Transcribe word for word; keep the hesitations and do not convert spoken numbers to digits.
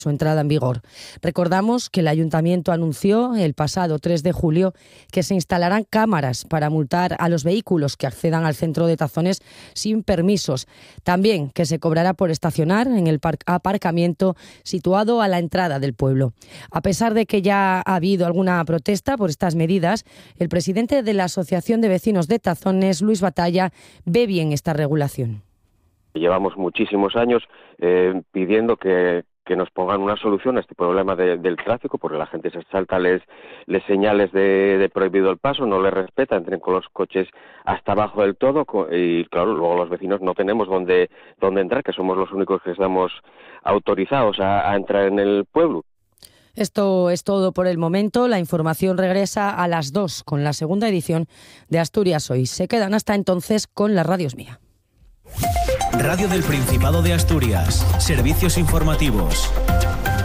su entrada en vigor. Recordamos que el Ayuntamiento anunció el pasado tres de julio que se instalarán cámaras para multar a los vehículos que accedan al centro de Tazones sin permisos. También que se cobrará por estacionar en el aparcamiento situado a la entrada del pueblo. A pesar de que ya ha habido alguna protesta por estas medidas, el presidente de la Asociación de Vecinos de Tazones, Luis Batalla, ve bien esta regulación. Llevamos muchísimos años eh, pidiendo que que nos pongan una solución a este problema de, del tráfico, porque la gente se salta les, les señales de, de prohibido el paso, no les respeta, entren con los coches hasta abajo del todo y claro, luego los vecinos no tenemos dónde, dónde entrar, que somos los únicos que estamos autorizados a, a entrar en el pueblo. Esto es todo por el momento. La información regresa a las dos con la segunda edición de Asturias Hoy. Se quedan hasta entonces con la Radio Es Mía. Radio del Principado de Asturias. Servicios informativos.